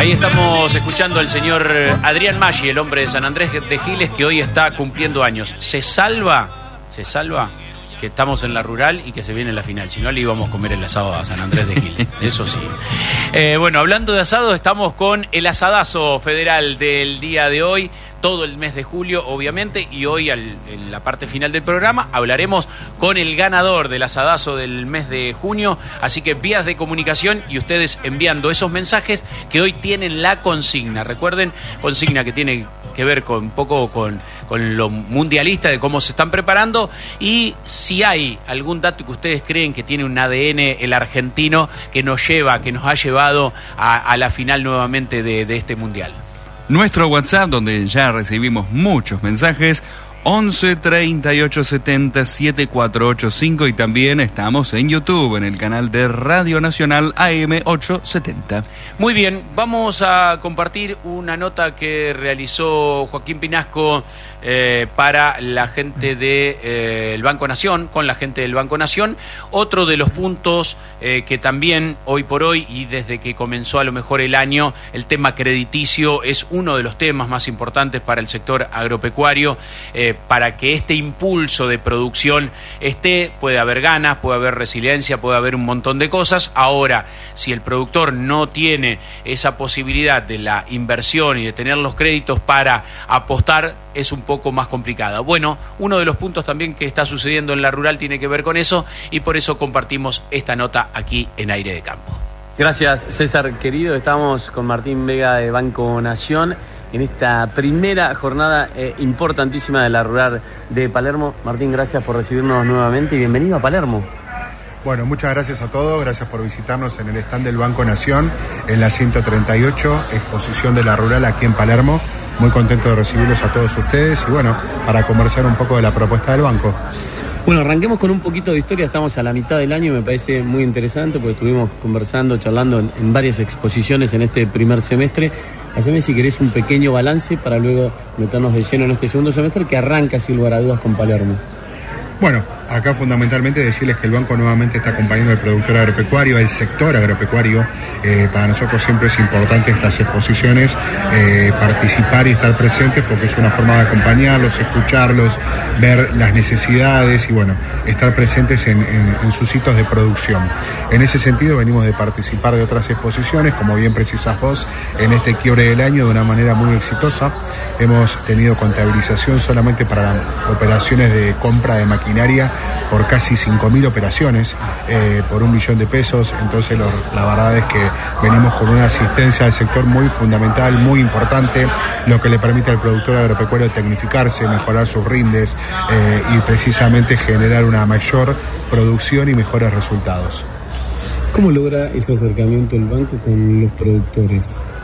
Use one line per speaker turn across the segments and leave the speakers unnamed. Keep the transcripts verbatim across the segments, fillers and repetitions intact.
Ahí estamos escuchando al señor Adrián Maggi, el hombre de San Andrés de Giles, que hoy está cumpliendo años. ¿Se salva? ¿Se salva? Que estamos en la rural y que se viene la final. Si no, le íbamos a comer el asado a San Andrés de Giles. Eso sí. Eh, bueno, hablando de asado, estamos con el asadazo federal del día de hoy. Todo el mes de julio, obviamente, y hoy al, en la parte final del programa hablaremos con el ganador del asadazo del mes de junio, así que vías de comunicación y ustedes enviando esos mensajes que hoy tienen la consigna. Recuerden, consigna que tiene que ver con un poco con, con lo mundialista, de cómo se están preparando, y si hay algún dato que ustedes creen que tiene un A D N el argentino que nos lleva, que nos ha llevado a, a la final nuevamente de, de este mundial.
Nuestro WhatsApp, donde ya recibimos muchos mensajes, once treinta y ocho setenta setenta y cuatro ochenta y cinco, y también estamos en YouTube, en el canal de Radio Nacional A M ochocientos setenta.
Muy bien, vamos a compartir una nota que realizó Joaquín Pinasco eh, para la gente del de, eh, Banco Nación, con la gente del Banco Nación. Otro de los puntos eh, que también hoy por hoy y desde que comenzó a lo mejor el año, el tema crediticio es uno de los temas más importantes para el sector agropecuario. Eh, para que este impulso de producción esté, puede haber ganas, puede haber resiliencia, puede haber un montón de cosas. Ahora, si el productor no tiene esa posibilidad de la inversión y de tener los créditos para apostar, es un poco más complicado. Bueno, uno de los puntos también que está sucediendo en la rural tiene que ver con eso, y por eso compartimos esta nota aquí en Aire de Campo.
Gracias, César querido. Estamos con Martín Vega de Banco Nación en esta primera jornada eh, importantísima de la rural de Palermo. Martín, gracias por recibirnos nuevamente y bienvenido a Palermo.
Bueno, muchas gracias a todos, gracias por visitarnos en el stand del Banco Nación, en la ciento treinta y ocho, exposición de la rural aquí en Palermo. Muy contento de recibirlos a todos ustedes y bueno, para conversar un poco de la propuesta del banco.
Bueno, arranquemos con un poquito de historia. Estamos a la mitad del año, me parece muy interesante porque estuvimos conversando, charlando en, en varias exposiciones en este primer semestre. Haceme, si querés, un pequeño balance para luego meternos de lleno en este segundo semestre que arranca, sin lugar a dudas, con Palermo.
Bueno, acá fundamentalmente decirles que el banco nuevamente está acompañando al productor agropecuario, al sector agropecuario. Eh, para nosotros siempre es importante estas exposiciones, eh, participar y estar presentes porque es una forma de acompañarlos, escucharlos, ver las necesidades y bueno, estar presentes en, en, en sus hitos de producción. En ese sentido venimos de participar de otras exposiciones, como bien precisas vos, en este quiebre del año de una manera muy exitosa. Hemos tenido contabilización solamente para operaciones de compra de maquinaria por casi cinco mil operaciones, eh, por un millón de pesos. Entonces lo, la verdad es que venimos con una asistencia al sector muy fundamental, muy importante, lo que le permite al productor agropecuario tecnificarse, mejorar sus rindes eh, y precisamente generar una mayor producción y mejores resultados.
¿Cómo logra ese acercamiento el banco con los productores?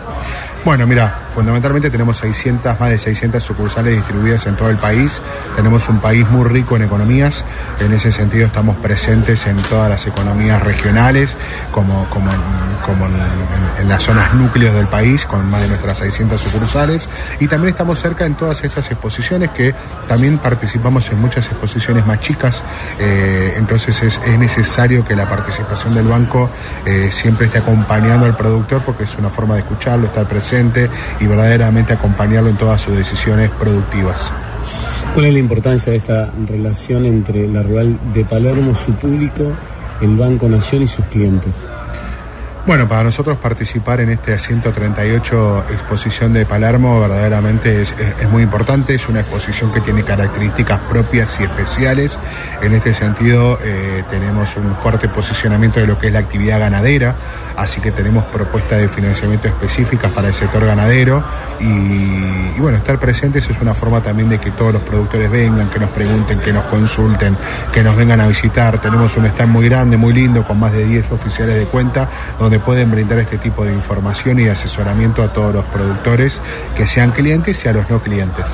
Bueno, mira, fundamentalmente tenemos seiscientas, más de seiscientas sucursales distribuidas en todo el país. Tenemos un país muy rico en economías. En ese sentido estamos presentes en todas las economías regionales, como, como, en, como en, en, en las zonas núcleos del país, con más de nuestras seiscientas sucursales. Y también estamos cerca en todas estas exposiciones, que también participamos en muchas exposiciones más chicas. Eh, entonces es, es necesario que la participación del banco eh, siempre esté acompañando al productor, porque es una forma de escucharlo, estar presente y verdaderamente acompañarlo en todas sus decisiones productivas.
¿Cuál es la importancia de esta relación entre la rural de Palermo, su público, el Banco Nación y sus clientes?
Bueno, para nosotros participar en esta ciento treinta y ocho exposición de Palermo verdaderamente es, es, es muy importante. Es una exposición que tiene características propias y especiales. En este sentido eh, tenemos un fuerte posicionamiento de lo que es la actividad ganadera, así que tenemos propuestas de financiamiento específicas para el sector ganadero y, y bueno, estar presentes es una forma también de que todos los productores vengan, que nos pregunten, que nos consulten, que nos vengan a visitar. Tenemos un stand muy grande, muy lindo, con más de diez oficiales de cuenta, donde pueden brindar este tipo de información y de asesoramiento a todos los productores, que sean clientes y a los no clientes.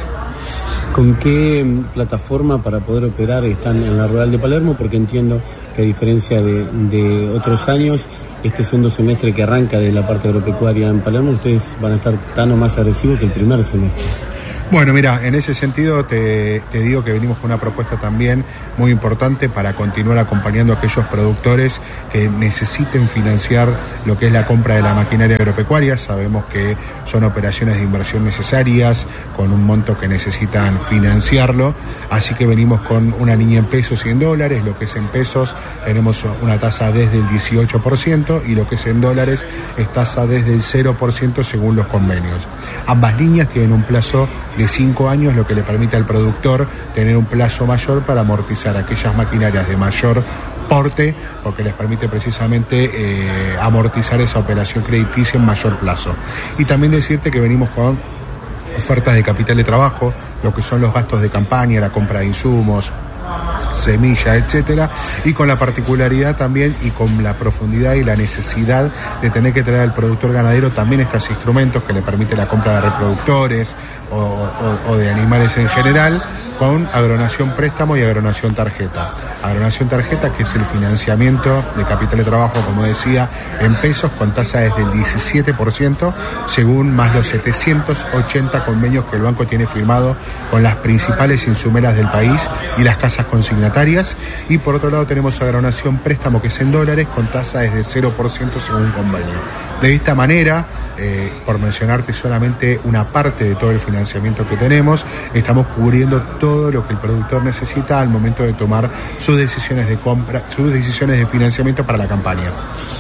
¿Con qué plataforma para poder operar están en la rural de Palermo? Porque entiendo que a diferencia de, de otros años, este segundo semestre que arranca de la parte agropecuaria en Palermo, ustedes van a estar tan o más agresivos que el primer semestre.
Bueno, mira, en ese sentido te, te digo que venimos con una propuesta también muy importante para continuar acompañando a aquellos productores que necesiten financiar lo que es la compra de la maquinaria agropecuaria. Sabemos que son operaciones de inversión necesarias, con un monto que necesitan financiarlo, así que venimos con una línea en pesos y en dólares. Lo que es en pesos tenemos una tasa desde el dieciocho por ciento y lo que es en dólares es tasa desde el cero por ciento según los convenios. Ambas líneas tienen un plazo de cinco años, lo que le permite al productor tener un plazo mayor para amortizar aquellas maquinarias de mayor porte, porque les permite precisamente eh, amortizar esa operación crediticia en mayor plazo. Y también decirte que venimos con ofertas de capital de trabajo, lo que son los gastos de campaña, la compra de insumos, semilla, etcétera, y con la particularidad también y con la profundidad y la necesidad de tener que traer al productor ganadero también estos instrumentos que le permite la compra de reproductores o, o, o de animales en general, con agronación préstamo y agronación tarjeta. Agronación tarjeta, que es el financiamiento de capital de trabajo, como decía, en pesos, con tasa desde el diecisiete por ciento, según más los setecientos ochenta convenios que el banco tiene firmado con las principales insumeras del país y las casas consignatarias. Y por otro lado tenemos agronación préstamo, que es en dólares, con tasa desde cero por ciento según convenio. De esta manera, Eh, por mencionarte solamente una parte de todo el financiamiento que tenemos, estamos cubriendo todo lo que el productor necesita al momento de tomar sus decisiones de compra, sus decisiones de financiamiento para la campaña.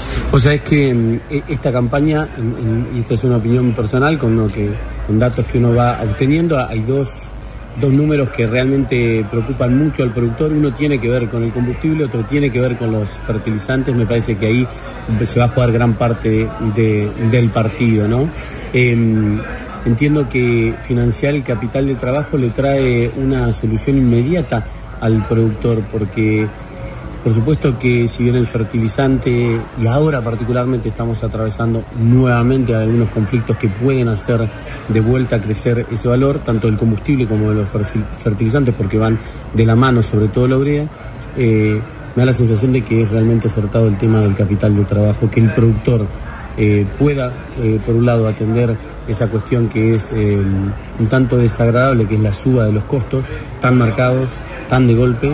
O sea, es que esta campaña, y esta es una opinión personal, con, lo que, con datos que uno va obteniendo, hay dos, dos números que realmente preocupan mucho al productor. Uno tiene que ver con el combustible, otro tiene que ver con los fertilizantes. Me parece que ahí se va a jugar gran parte de, de, del partido, ¿no? Eh, entiendo que financiar el capital de trabajo le trae una solución inmediata al productor, porque por supuesto que si bien el fertilizante, y ahora particularmente estamos atravesando nuevamente algunos conflictos que pueden hacer de vuelta a crecer ese valor, tanto del combustible como de los fertilizantes, porque van de la mano, sobre todo la urea, eh, me da la sensación de que es realmente acertado el tema del capital de trabajo, que el productor eh, pueda, eh, por un lado, atender esa cuestión que es eh, un tanto desagradable, que es la suba de los costos, tan marcados, tan de golpe,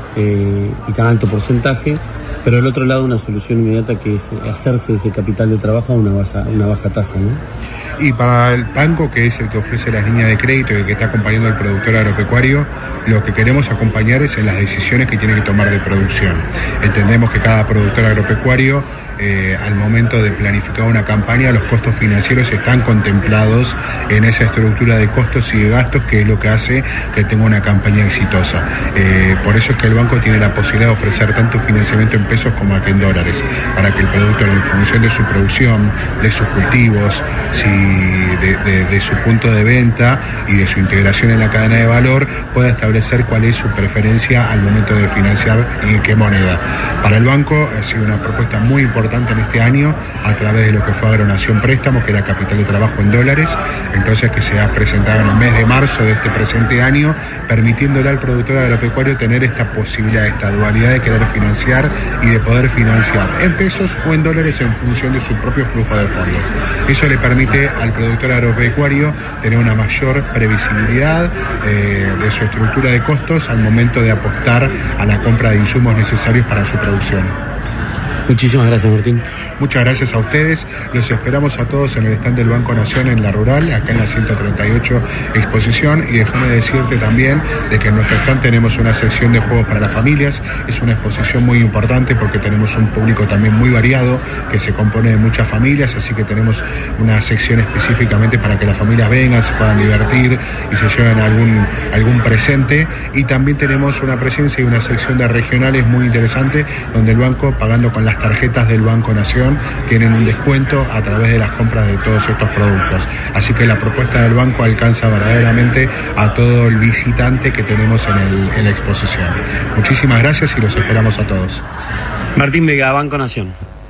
Eh, y tan alto porcentaje, pero del otro lado una solución inmediata, que es hacerse ese capital de trabajo a una, baja, una baja tasa, ¿no?
Y para el banco, que es el que ofrece las líneas de crédito y el que está acompañando al productor agropecuario, lo que queremos acompañar es en las decisiones que tiene que tomar de producción. Entendemos que cada productor agropecuario, eh, al momento de planificar una campaña, los costos financieros están contemplados en esa estructura de costos y de gastos, que es lo que hace que tenga una campaña exitosa. Eh, por eso es que el banco tiene la posibilidad de ofrecer tanto financiamiento en pesos como aquí en dólares, para que el productor, en función de su producción, de sus cultivos, si de, de, de su punto de venta y de su integración en la cadena de valor, pueda establecer cuál es su preferencia al momento de financiar y en qué moneda. Para el banco ha sido una propuesta muy importante en este año, a través de lo que fue Agronación Préstamo, que era capital de trabajo en dólares, entonces que se ha presentado en el mes de marzo de este presente año, permitiéndole al productor agropecuario tener esta posibilidad, esta dualidad de querer financiar y de poder financiar en pesos o en dólares en función de su propio flujo de fondos. Eso le permite al productor agropecuario tener una mayor previsibilidad eh, de su estructura de costos al momento de apostar a la compra de insumos necesarios para su producción.
Muchísimas gracias, Martín.
Muchas gracias a ustedes. Los esperamos a todos en el stand del Banco Nación en La Rural, acá en la ciento treinta y ocho exposición. Y déjame decirte también de que en nuestro stand tenemos una sección de juegos para las familias. Es una exposición muy importante porque tenemos un público también muy variado que se compone de muchas familias, así que tenemos una sección específicamente para que las familias vengan, se puedan divertir y se lleven algún, algún presente. Y también tenemos una presencia y una sección de regionales muy interesante, donde el banco, pagando con las tarjetas del Banco Nación, tienen un descuento a través de las compras de todos estos productos. Así que la propuesta del banco alcanza verdaderamente a todo el visitante que tenemos en, el, en la exposición. Muchísimas gracias y los esperamos a todos.
Martín Vega, Banco Nación.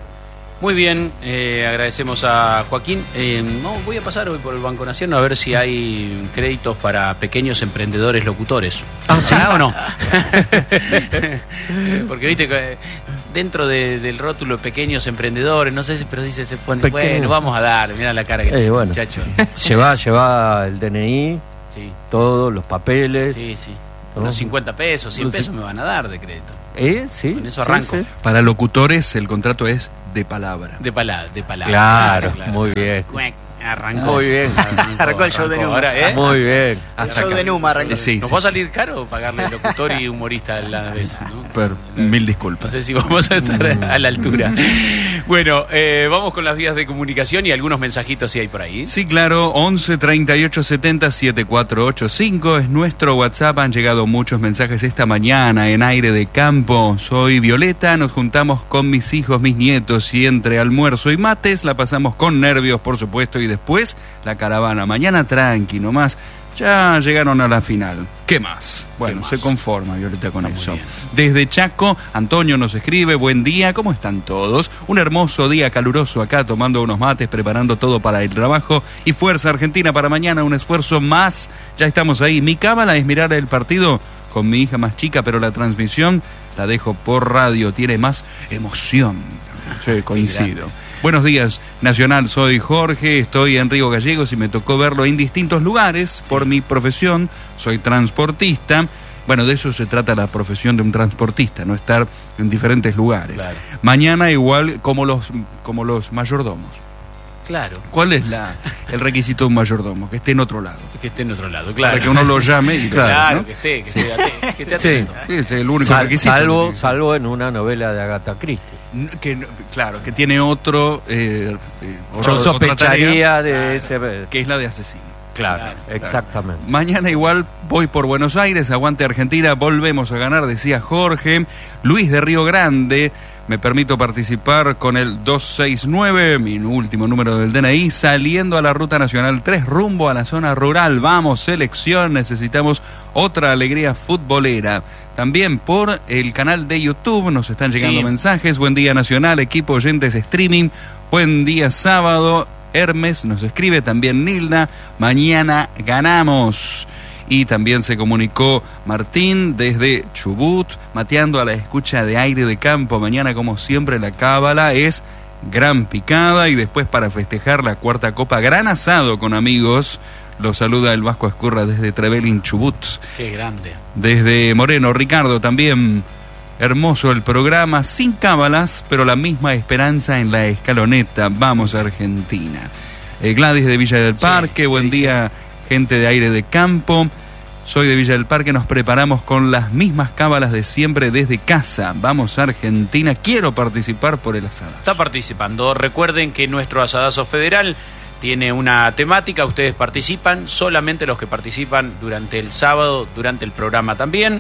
Muy bien, eh, agradecemos a Joaquín. Eh, no, voy a pasar hoy por el Banco Nación a ver si hay créditos para pequeños emprendedores locutores.
¿Ah, sí?
¿Ah o no? Porque viste que dentro de, del rótulo pequeños emprendedores, no sé si, pero dice, se pone,
Pequeño.
Bueno, vamos a dar, mira la cara que
eh,
tiene
bueno.
muchacho.
Lleva, lleva el D N I,
Sí.
todos los papeles.
Sí, sí.
¿no?
Unos cincuenta pesos, cien
Sí.
pesos me van a dar de crédito.
¿Eh? Sí.
Con eso
sí,
arranco.
sí.
Para locutores el contrato es de palabra.
De palabra, de palabra.
Claro, muy bien.
Cuec, arrancó.
Muy bien.
Arrancó el show de Numa.
Ahora, ¿eh?
Muy bien.
Hasta
show
acá.
de Numa arrancó.
Sí,
Nos
sí.
va a salir caro pagarle locutor y humorista a la vez, ¿no?
Pero, mil
No
disculpas.
sé si vamos a estar a la altura. Bueno, eh, vamos con las vías de comunicación y algunos mensajitos si hay por ahí.
Sí, claro, once treinta y ocho setenta setenta y cuatro ochenta y cinco es nuestro WhatsApp. Han llegado muchos mensajes esta mañana en Aire de Campo. Soy Violeta, nos juntamos con mis hijos, mis nietos y entre almuerzo y mates la pasamos con nervios, por supuesto, y después la caravana. Mañana tranqui nomás. Ya llegaron a la final. ¿Qué más? Bueno,
más?
se conforma Violeta con
Está muy
eso.
bien.
Desde Chaco, Antonio nos escribe, buen día, ¿cómo están todos? Un hermoso día caluroso acá, tomando unos mates, preparando todo para el trabajo. Y fuerza Argentina para mañana, un esfuerzo más. Ya estamos ahí. Mi cábala es mirar el partido con mi hija más chica, pero la transmisión la dejo por radio, tiene más emoción. Sí, coincido. Buenos días, Nacional, soy Jorge, estoy en Río Gallegos y me tocó verlo en distintos lugares por mi profesión, soy transportista. Bueno, de eso se trata la profesión de un transportista, no estar en diferentes lugares.
Claro.
Mañana igual como los como los mayordomos.
Claro.
¿Cuál es la el requisito de un mayordomo? Que esté en otro lado.
Que esté en otro lado, claro.
Para que uno lo llame y
Claro,
claro, ¿no?
que esté, que esté, ate- que esté
Sí.
atento.
Sí, es el único
Sal-
requisito.
salvo,
que-
salvo en una novela de Agatha Christie.
que no- claro, que tiene otro, eh, eh,
Yo
otra- otra tarea,
sospecharía de
Claro.
ese...
que es la de asesino.
Claro,
Claro,
exactamente.
Mañana igual voy por Buenos Aires, aguante Argentina, volvemos a ganar, decía Jorge. Luis de Río Grande, me permito participar con el dos seis nueve, mi último número del D N I, saliendo a la Ruta Nacional tres rumbo a la zona rural. Vamos, selección, necesitamos otra alegría futbolera. También por el canal de YouTube nos están llegando
Sí.
mensajes. Buen día Nacional, equipo oyentes streaming. Buen día sábado. Hermes nos escribe, también Nilda, mañana ganamos. Y también se comunicó Martín desde Chubut, mateando a la escucha de Aire de Campo. Mañana, como siempre, la cábala es gran picada y después para festejar la cuarta copa, gran asado con amigos. Lo saluda el Vasco Escurra desde Trevelin, Chubut.
Qué grande.
Desde Moreno, Ricardo, también hermoso el programa, sin cábalas, pero la misma esperanza en la escaloneta. Vamos, Argentina. Eh, Gladys de Villa del
Sí,
Parque, buen
sí,
día, gente de Aire de Campo. Soy de Villa del Parque, nos preparamos con las mismas cábalas de siempre desde casa. Vamos, Argentina, quiero participar por el asado.
Está participando. Recuerden que nuestro asadazo federal tiene una temática, ustedes participan, solamente los que participan durante el sábado, durante el programa también,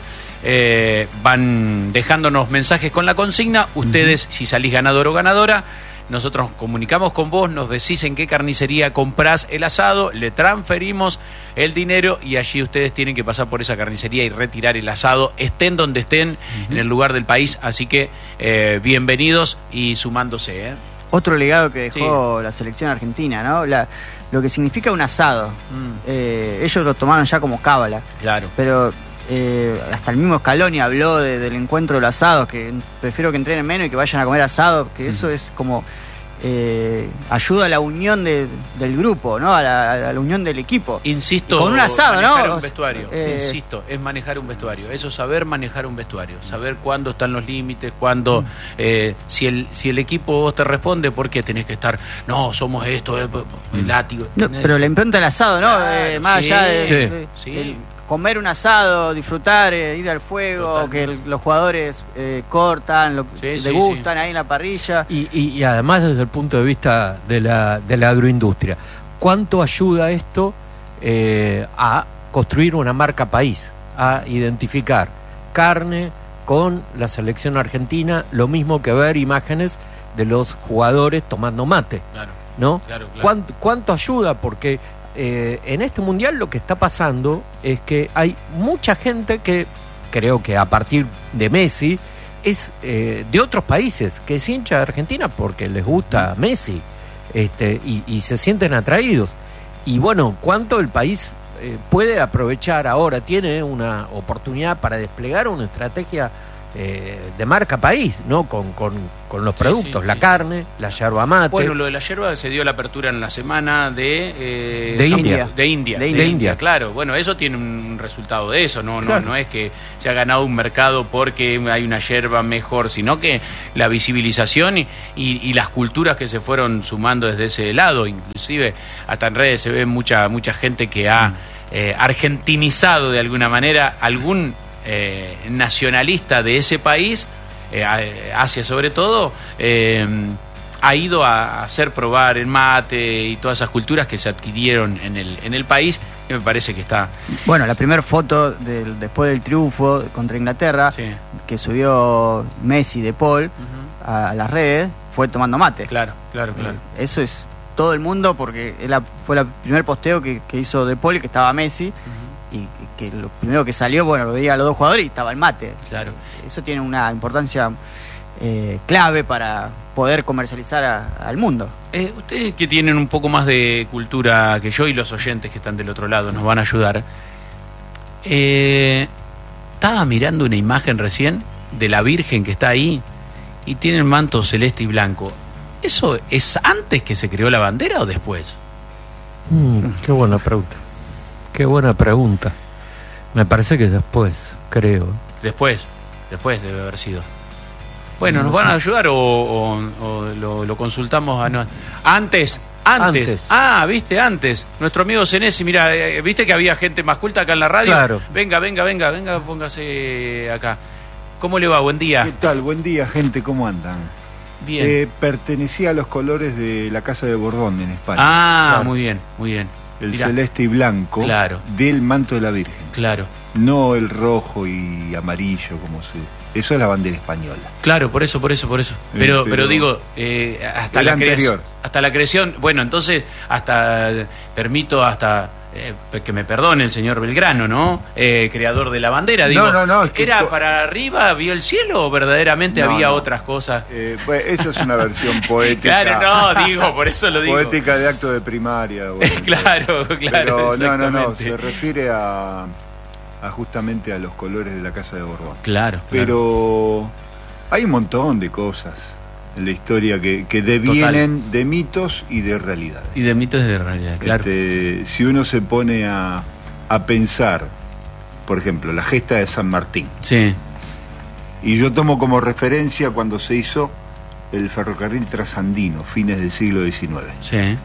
eh, van dejándonos mensajes con la consigna, ustedes, uh-huh. si salís ganador o ganadora, nosotros nos comunicamos con vos, nos decís en qué carnicería comprás el asado, le transferimos el dinero y allí ustedes tienen que pasar por esa carnicería y retirar el asado, estén donde estén, uh-huh. en el lugar del país, así que eh, bienvenidos y sumándose, ¿eh?
Otro legado que dejó
Sí.
la selección argentina, ¿no? La, lo que significa un asado.
Mm.
Eh, ellos lo tomaron ya como cábala.
Claro.
Pero eh, hasta el mismo Scaloni habló de, del encuentro de los asados, que prefiero que entrenen menos y que vayan a comer asado, que eso es como eh, ayuda a la unión de, del grupo, ¿no? A la, a la unión del equipo.
Insisto,
con un asado,
manejar
¿no?
un vestuario.
Eh,
Insisto, es manejar un vestuario. Eso es saber manejar un vestuario, saber cuándo están los límites, cuándo
Mm.
eh, si el si el equipo vos te responde, ¿por qué tenés que estar? No, somos esto, eh, el látigo.
No, pero la impronta del asado, ¿no?
Claro,
Eh, más
sí,
allá de,
sí,
de-
sí.
del comer un asado, disfrutar, eh, ir al fuego,
Totalmente.
que el- los jugadores eh, cortan, lo,
Sí, sí,
degustan
sí.
ahí en la parrilla.
Y, y, y además desde el punto de vista de la, de la agroindustria, ¿cuánto ayuda esto eh, a construir una marca país? A identificar carne con la selección argentina, lo mismo que ver imágenes de los jugadores tomando mate,
Claro,
¿no?
claro, claro.
¿Cuánto, cuánto ayuda? Porque eh, en este mundial lo que está pasando es que hay mucha gente que, creo que a partir de Messi, es eh, de otros países, que es hincha de Argentina porque les gusta Messi, este, y, y se sienten atraídos. Y bueno, ¿cuánto el país eh, puede aprovechar ahora? Tiene una oportunidad para desplegar una estrategia eh, de marca país, ¿no? Con, con, con los
Sí,
productos,
sí,
la
sí.
carne, la yerba mate.
Bueno, lo de la yerba se dio la apertura en la semana de... eh,
De
Japón.
India.
De India.
De
India. India.
Claro, bueno, eso tiene un resultado de eso, no,
Claro.
no, no es que se ha ganado un mercado porque hay una yerba mejor, sino que la visibilización y, y, y las culturas que se fueron sumando desde ese lado, inclusive hasta en redes se ve mucha, mucha gente que ha eh, argentinizado de alguna manera algún eh, nacionalista de ese país, eh, Asia sobre todo, eh, ha ido a hacer probar el mate y todas esas culturas que se adquirieron en el, en el país, y me parece que está...
Bueno, la primera foto del, después del triunfo contra Inglaterra,
Sí.
que subió Messi de Paul
Ujú.
a, a las redes, fue tomando mate.
Claro, claro, claro.
Eso es todo el mundo, porque es la- fue el primer posteo que, que hizo de Paul, que estaba Messi, y que lo primero que salió, bueno, lo veía a los dos jugadores y estaba el mate.
Claro.
Eso tiene una importancia eh, clave para poder comercializar a- al mundo.
Eh, ustedes que tienen un poco más de cultura que yo y los oyentes que están del otro lado nos van a ayudar. Eh, estaba mirando una imagen recién de la Virgen que está ahí y tiene el manto celeste y blanco. ¿Eso es antes que se creó la bandera o después?
Mm, qué buena pregunta. Qué buena pregunta. Me parece que después, creo.
Después, después debe haber sido. Bueno, ¿nos van a ayudar o, o- o lo, lo consultamos a no- antes? Antes.
Antes.
Ah, viste, antes. Nuestro amigo Senesi, mira, eh, viste que había gente más culta acá en la radio.
Claro.
Venga, venga, venga, venga, póngase acá. ¿Cómo le va? Buen día.
¿Qué tal? Buen día, gente, ¿cómo andan?
Bien.
Eh, pertenecía a los colores de la Casa de Borbón en España.
ah,
claro.
muy bien, muy bien.
el
Mirá,
celeste y blanco
Claro.
del manto de la Virgen.
Claro,
No el rojo y amarillo, como se... Eso es la bandera española.
claro, por eso, por eso, por eso.
Eh,
Pero, pero,
pero
digo, eh, hasta
el
la creación,
anterior.
hasta la creación, bueno, entonces hasta eh, permito hasta eh, que me perdone el señor Belgrano, ¿no? Eh, creador de la bandera, digo.
No, no, no, es que
¿Era
to-
para arriba, vio el cielo o verdaderamente
No,
había
no.
otras cosas?
Eh, pues, eso es una versión poética.
Claro, no, digo, por eso lo digo.
Poética de acto de primaria. bueno,
Claro, claro,
Pero no, no, no,
exactamente.
se refiere a, a justamente a los colores de la Casa de Borbón.
Claro, claro.
Pero hay un montón de cosas en la historia que, que devienen de mitos y de realidades.
Y de mitos de realidad, claro.
Este, si uno se pone a, a pensar, por ejemplo, la gesta de San Martín,
Sí,
y yo tomo como referencia cuando se hizo el ferrocarril trasandino, fines del siglo diecinueve,
sí.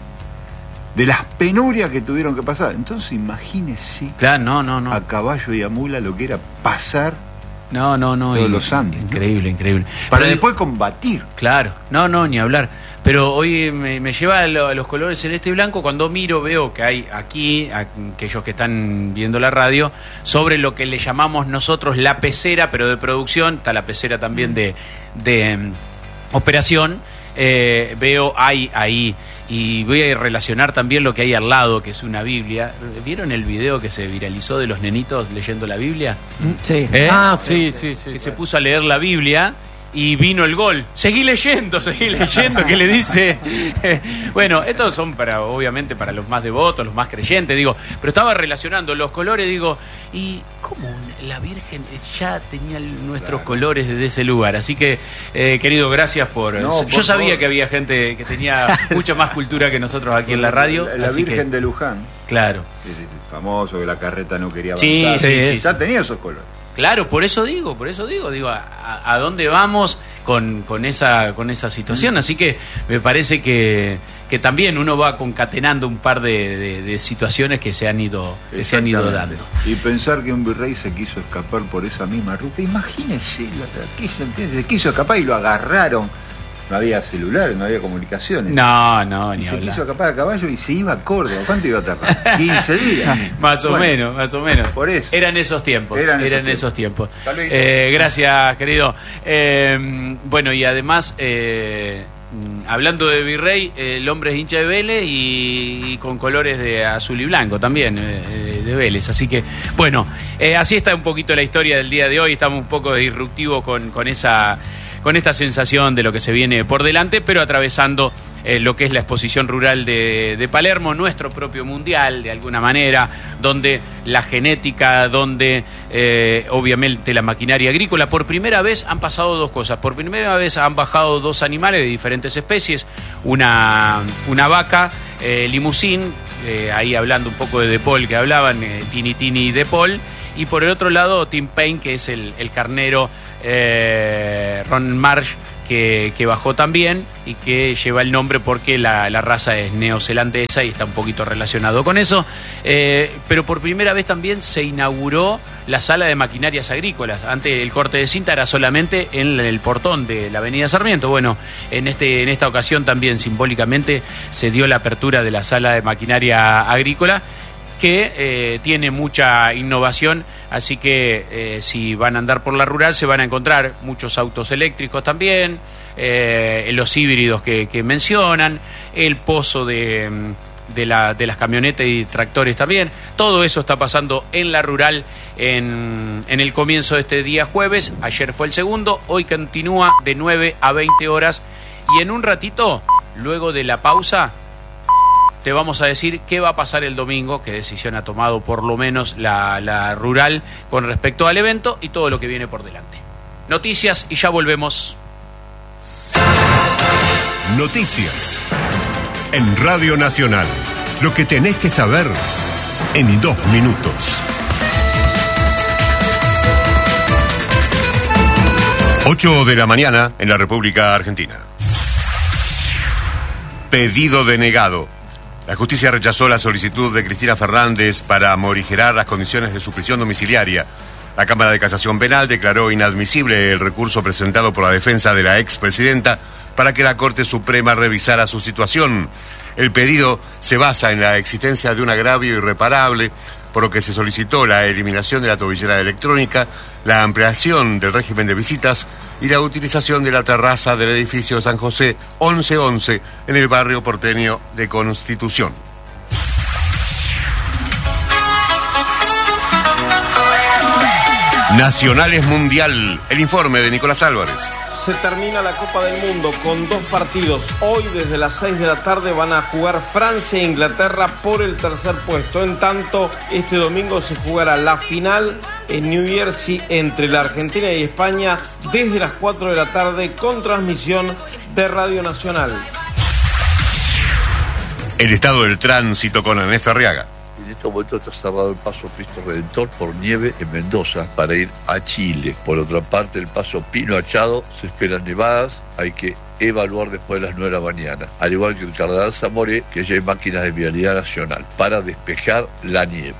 de las penurias que tuvieron que pasar. Entonces imagínese
Claro, no, no, no.
a caballo y a mula lo que era pasar
No, no, no.
Todos
y-
los Andes, ¿no?
Increíble, increíble.
para
Pero-
después combatir.
Claro, no, no, ni hablar. Pero hoy me, me lleva a, lo- a los colores celeste y blanco. Cuando miro, veo que hay aquí, a- aquellos que están viendo la radio, sobre lo que le llamamos nosotros la pecera, pero de producción, está la pecera también de, de mm, operación. Eh, veo, hay ahí, y voy a relacionar también lo que hay al lado, que es una Biblia. ¿Vieron el video que se viralizó de los nenitos leyendo la Biblia?
Sí.
¿Eh?
Ah, sí, sí, sí.
Que se puso a leer la Biblia y vino el gol. Seguí leyendo, seguí leyendo, que le dice. Bueno, estos son para, obviamente, para los más devotos, los más creyentes, digo. Pero estaba relacionando los colores, digo, ¿y cómo un- la Virgen ya tenía el- nuestros
Claro.
colores desde ese lugar? Así que, eh, querido, gracias por.
No,
Yo
por
sabía
favor.
que había gente que tenía mucha más cultura que nosotros aquí en la radio.
La, la
así
Virgen
que,
de Luján,
claro.
que es famoso, que la carreta no quería
Sí,
avanzar.
sí, sí,
ya
sí.
tenía esos colores.
Claro, por eso digo, por eso digo, digo, a, a- a dónde vamos con, con esa con esa situación. Así que me parece que, que también uno va concatenando un par de, de- de situaciones que se han ido, que se han ido dando.
Exactamente. Y pensar que un virrey se quiso escapar por esa misma ruta, imagínese, la, la quiso, ¿entiendes? Se quiso escapar y lo agarraron. No había celulares, no había comunicaciones.
No, no,
Y
ni
se
hablar.
quiso escapar a caballo y se iba a Córdoba. ¿Cuánto iba a tardar? quince días.
Más o
Bueno,
menos, más o menos.
Por eso.
Eran esos tiempos.
Eran
Eran,
esos
esos tiempos.
Hasta luego.
Eh, gracias, querido. Eh, bueno, y además, eh, mm, hablando de Virrey, eh, el hombre es hincha de Vélez y, y con colores de azul y blanco también, eh, eh, de Vélez. Así que, bueno, eh, así está un poquito la historia del día de hoy. Estamos un poco disruptivos con, con esa con esta sensación de lo que se viene por delante, pero atravesando eh, lo que es la exposición rural de, de Palermo, nuestro propio mundial, de alguna manera, donde la genética, donde eh, obviamente la maquinaria agrícola, por primera vez han pasado dos cosas. Por primera vez han bajado dos animales de diferentes especies, una, una vaca, eh, limusín, eh, ahí hablando un poco de De Paul que hablaban, eh, Tini Tini y De Paul, y por el otro lado Tim Payne, que es el, el carnero eh, Ron Marsh, que, que bajó también y que lleva el nombre porque la, la raza es neozelandesa y está un poquito relacionado con eso. Eh, pero por primera vez también se inauguró la sala de maquinarias agrícolas. Antes el corte de cinta era solamente en el portón de la avenida Sarmiento. Bueno, en, este, en esta ocasión también simbólicamente se dio la apertura de la sala de maquinaria agrícola, que eh, tiene mucha innovación, así que eh, si van a andar por la rural se van a encontrar muchos autos eléctricos también, eh, los híbridos que, que mencionan, el pozo de, de, la, de las camionetas y tractores también. Todo eso está pasando en la rural en, en el comienzo de este día jueves. Ayer fue el segundo, hoy continúa de nueve a veinte horas, y en un ratito, luego de la pausa, te vamos a decir qué va a pasar el domingo, qué decisión ha tomado por lo menos la, la rural con respecto al evento y todo lo que viene por delante. Noticias y ya volvemos.
Noticias en Radio Nacional. Lo que tenés que saber en dos minutos. ocho de la mañana en la República Argentina. Pedido denegado. La justicia rechazó la solicitud de Cristina Fernández para morigerar las condiciones de su prisión domiciliaria. La Cámara de Casación Penal declaró inadmisible el recurso presentado por la defensa de la expresidenta para que la Corte Suprema revisara su situación. El pedido se basa en la existencia de un agravio irreparable, por lo que se solicitó la eliminación de la tobillera electrónica, la ampliación del régimen de visitas y la utilización de la terraza del edificio San José once once en el barrio porteño de Constitución. Nacionales Mundial, el informe de Nicolás Álvarez.
Se termina la Copa del Mundo con dos partidos. Hoy desde las seis de la tarde van a jugar Francia e Inglaterra por el tercer puesto. En tanto, este domingo se jugará la final en New Jersey entre la Argentina y España desde las cuatro de la tarde con transmisión de Radio Nacional.
El estado del tránsito con Ernesto Arriaga.
En este momento está cerrado el paso Cristo Redentor por nieve en Mendoza para ir a Chile. Por otra parte, el paso Pino Achado se esperan nevadas, hay que evaluar después de las nueve de la mañana. Al igual que el Cardenal Zamoré, que ya hay máquinas de vialidad nacional para despejar la nieve.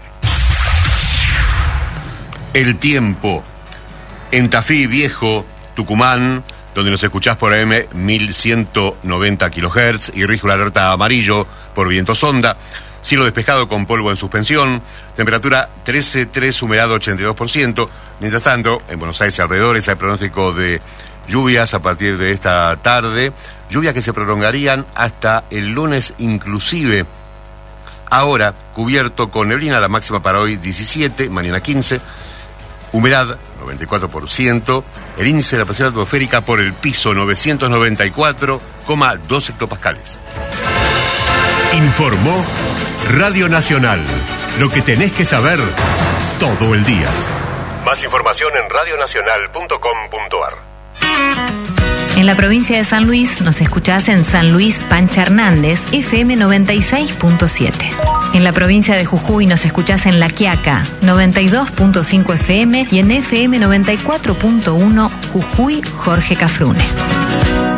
El tiempo. En Tafí Viejo, Tucumán, donde nos escuchás por A M mil ciento noventa kilohertz y rige una alerta amarillo por viento sonda. Cielo despejado con polvo en suspensión, temperatura trece punto tres, humedad ochenta y dos por ciento. Mientras tanto, en Buenos Aires y alrededores hay pronóstico de lluvias a partir de esta tarde, lluvias que se prolongarían hasta el lunes inclusive. Ahora, cubierto con neblina, la máxima para hoy diecisiete, mañana quince, humedad noventa y cuatro por ciento, el índice de la presión atmosférica por el piso novecientos noventa y cuatro coma dos hectopascales. Informó Radio Nacional. Lo que tenés que saber todo el día. Más información en radio nacional punto com punto a r.
En la provincia de San Luis nos escuchás en San Luis Pancha Hernández, F M noventa y seis punto siete. En la provincia de Jujuy nos escuchás en La Quiaca, noventa y dos punto cinco F M y en F M noventa y cuatro punto uno Jujuy Jorge Cafrune.